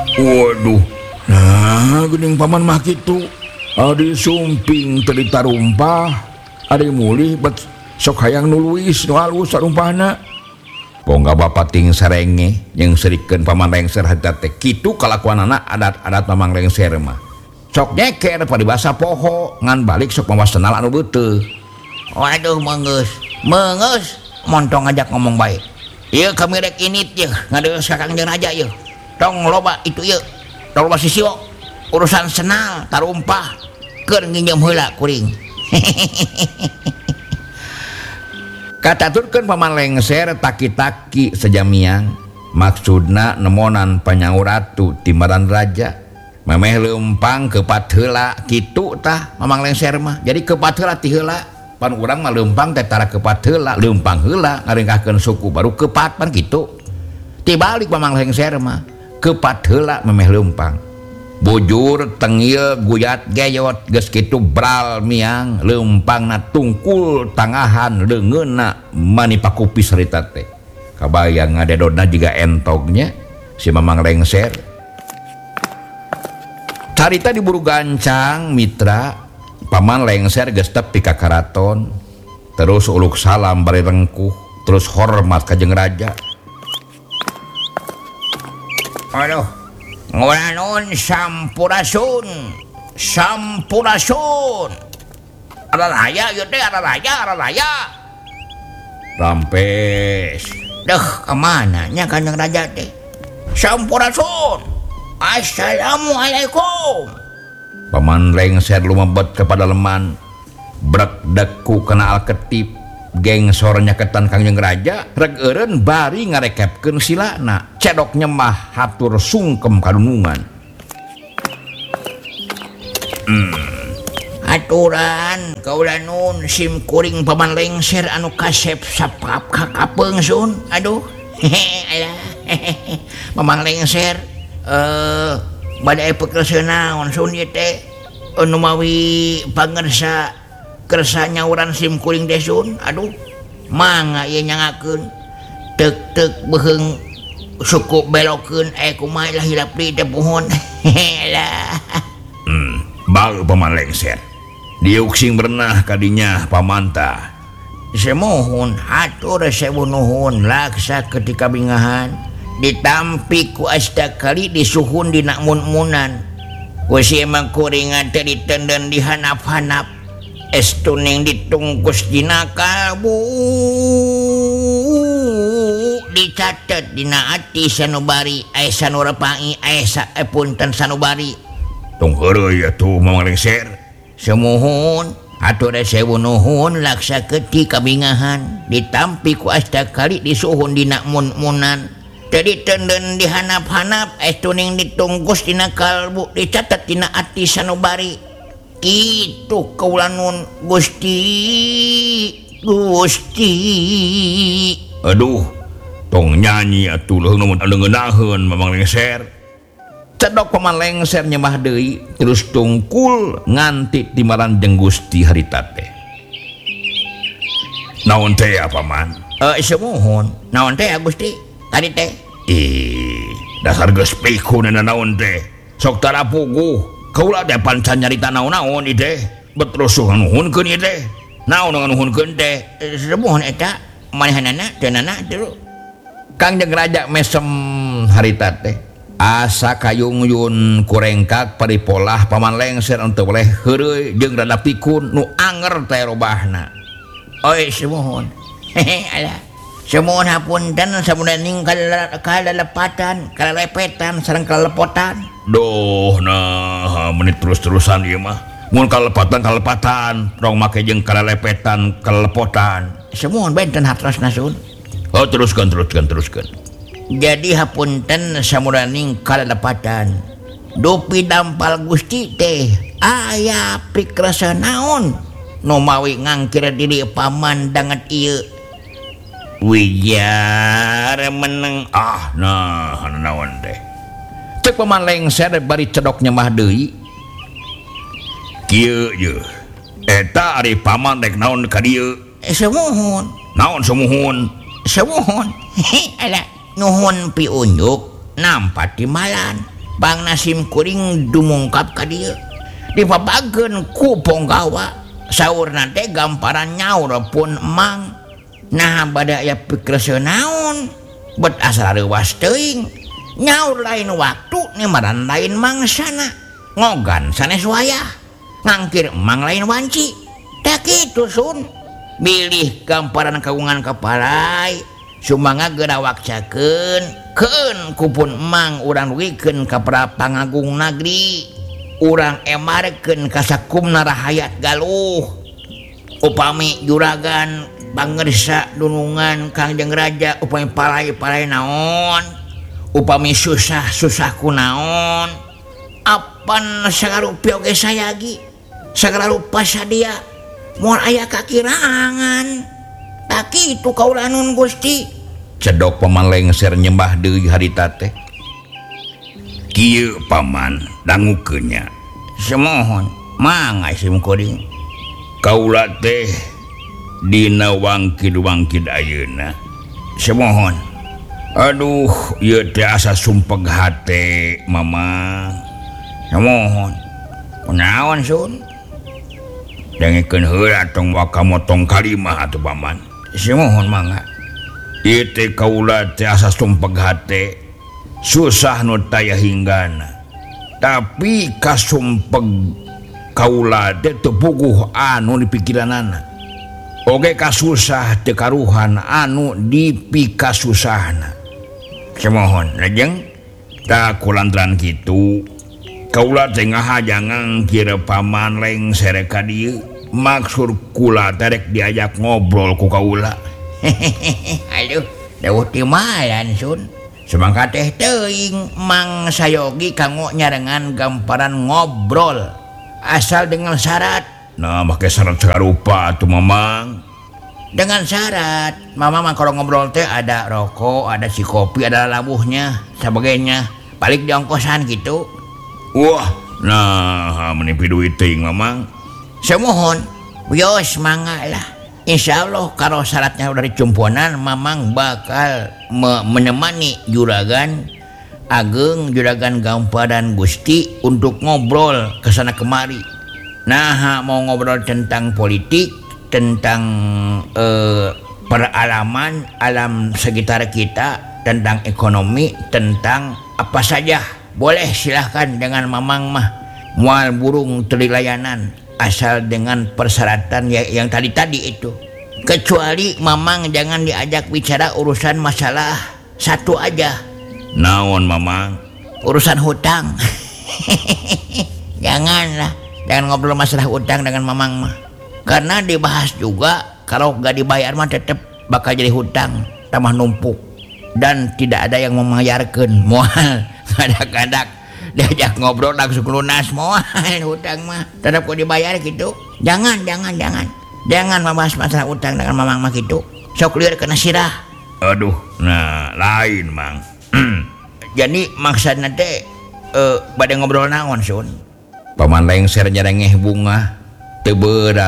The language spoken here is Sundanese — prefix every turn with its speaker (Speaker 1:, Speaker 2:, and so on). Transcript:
Speaker 1: Waduh, nah gening paman mah kitu. Adi sumping teu ditarumpah, adi mulih bet sok hayang nuluis nu alus sarumpahna. Pongga bapak ting sarenge yang serikeun paman lengser harita teh kitu kalakuanana adat-adat mamang lengser mah. Sok nyeker paribasa poho ngan balik sok mawas senal anu beuteuh.
Speaker 2: Waduh mengeus montong ngajak ngomong baik. Ieu kami rek init yeuh ngadeus ka Kangjeng Raja yeuh. Tong loba itu yeuh. Tong loba sisiwo urusan senal tarumpah keur nginjem heula kuring.
Speaker 1: Kataturkeun paman lengser taki-taki sejamiang maksudna nemonan panyaur ratu timbaran raja memeh leumpang kepat heula kitu tah mamang lengser mah. Jadi kepat heula ti heula pan urang mah leumpang teh tara kepat heula leumpang heula ngaringkahkeun suku baru kepat pan kitu. Tibalik mamang lengser mah kepat heula memeh leumpang. Bujur tengieu guyat geyot geus kitu bral miang leumpangna tungkul tangahan leungeunna mani pakupis harita teh. Kabayang ngadedodna jiga entognya si mamang lengser. Carita diburu gancang mitra paman lengser geus tepi ka karaton terus uluk salam bari rengkuh terus hormat ka jeung raja.
Speaker 2: Aduh, nguranon sampurasun. Araraya ieu teh araraya.
Speaker 1: Rampes.
Speaker 2: Duh, kemana nya Kanjeng Raja teh? Sampurasun. Assalamualaikum.
Speaker 1: Paman lengser lumebet kepada leman brek deku kena alketip geng sorenya ketan Kangjeng Raja reg eureun bari ngarekepkeun silana cedok nyemah hatur sungkem kadunungan.
Speaker 2: Aturan kaula nun sim kuring paman lengser anu kasep sapap kakapeung sun. Aduh. Alah. Paman lengser bade pekerja naon sun ieu teh anu mawi pangersa kersa nyauran sim kuring desun. Aduh mangga ieu nyangakeun teuk beheung suku belokeun kumaha lah hilap deui teh pohon. Lah
Speaker 1: Bal paman lengser diuksing berenah kadinya pamanta.
Speaker 2: Semohon atur sewu nuhun laksa ketika bingahan ditampi ku astakali disuhun dina mun-munan kusi emang kuringan teh ditenden dihanap-hanap estuning ditungkus dina kalbu dicatet dina ati sanubari sanurapangi punten sanubari.
Speaker 1: Tong heureuy atuh mamang lengser.
Speaker 2: Semohon atur sewu nuhun laksa ketika bingahan ditampi ku astakali disuhun dina mun-munan tadi tenden dihanap-hanap tuning ditungkus dina kalbu dicatat dina ati sanubari. Kitu kaula nun Gusti.
Speaker 1: Aduh tong nyanyi atuh leung leungeunnaheun mamang lengser. Cedok paman lengser nyemah deui terus tungkul nganti timaran jeung Gusti harita teh. Naon teh paman?
Speaker 2: Semohon naon teh Gusti tadi teh?
Speaker 1: Dasar geus pikun naon teh. Sok tara puguh. Kaula teh pancan nyarita naon-naon ieu teh. Betrusuh nuhunkeun ieu teh. Naon nganuhunkeun teh?
Speaker 2: Semohon eta manehanana teunana teu.
Speaker 1: Kangjeng Raja mesem harita teh. Asa kayungyun kurengkak paripolah paman lengser untuk boleh heureuy jeung rada pikun nu anger teh robahna.
Speaker 2: Oi semohon. Alah. Semohon hapunten samudaning kalelepatan, kalelepetan sareng kalelepotan.
Speaker 1: Duh nah menit terus-terusan ieu mah. Mun kalepatan rong make jeung kalelepetan kalelepotan.
Speaker 2: Semohon benten hatrosna sun.
Speaker 1: Oh teruskan.
Speaker 2: Jadi hapunten samuraning kalelepatan dupi dampal Gusti teh aya pikrasa naon nu mawi ngangkir diri pamandangan ieu wijar meneng naon teh cek paman lengser bari cedok nyemah deui kieu ye eta ari paman rek naon ka dieu semohon
Speaker 1: naon semohon
Speaker 2: alah nuhun piunjuk nampa timalan bangna sim kuring dumungkap ka dieu dipabageun ku Ponggawa saurna teh gamparan nyaur pun emang nah bada aya pikir naon bet asal reuwas teuing nyaur lain waktu nimaran lain mangsana ngogan sanes wayah ngangkir emang lain wanci tak kitu sun bilih gamparan kagungan kapalai sumangga gerawakcakeun keun kupun emang urang duikeun ka pra pangagung negeri urang emarkeun ka sakumna rahayat galuh upami juragan pangersa dunungan Kangjeng Raja upami palai-palai naon upami susah kunaon apan sagarupi oge sayagi sagararupa sadia moal aya kakirangan tak kitu kaula nun Gusti
Speaker 1: cedok paman lengser nyembah deui harita teh kieu paman dangukeun nya
Speaker 2: semohon mangga sim kuring
Speaker 1: kaula teh dina wangkid ayeuna
Speaker 2: semohon
Speaker 1: aduh ieu teh asa sumpeg hate mamang
Speaker 2: semohon kunaon sun
Speaker 1: dengekeun heula tong wakamotong kalimah atuh paman
Speaker 2: semohon mangga
Speaker 1: ieu teh kaula teh asa sumpeg hate susah nu taya hinggana tapi kasumpeg kaula teh teu puguh anu dipikiranana oge kasusah teu karuhan anu dipikasusahna
Speaker 2: semohon lajeng
Speaker 1: tak kulantaran kitu kaula teh ngahajangan kira paman lengser ka dieu maksud kula terek diajak ngobrol ku kaula
Speaker 2: aduh dawuh ti mayan sun semangka teh teuing mang sayogi kanggo nyarengan gamparan ngobrol asal dengan syarat
Speaker 1: nah make syarat sagarupa tuh mamang
Speaker 2: dengan syarat mama mah kalau ngobrol teh ada rokok ada si kopi ada labuhnya sebagainya balik di ongkosan gitu
Speaker 1: wah nah menipi duit ting mamang
Speaker 2: semohon wios mangga lah insyaallah kalau syaratnya udah dicumpuanan mamang bakal menemani juragan ageng juragan gamparan Gusti untuk ngobrol kesana kemari nah mau ngobrol tentang politik tentang peralaman alam sekitar kita tentang ekonomi tentang apa saja boleh silahkan dengan mamang mah mual burung telilayanan asal dengan persyaratan yang tadi itu kecuali mamang jangan diajak bicara urusan masalah satu aja
Speaker 1: naon mamang
Speaker 2: urusan hutang jangan ngobrol masalah hutang dengan mamang mah karena dibahas juga kalau gak dibayar mah tetap bakal jadi hutang tambah numpuk dan tidak ada yang membayarkan mual kadang-kadang diajak ngobrol langsung lunas mual hutang mah tetap kok dibayar gitu jangan membahas masalah hutang dengan mamang mah gitu sok liur kena sirah
Speaker 1: aduh nah lain mang
Speaker 2: jadi maksudnya teh pada ngobrol naon sun
Speaker 1: paman lengser nyerengeh bunga teu beura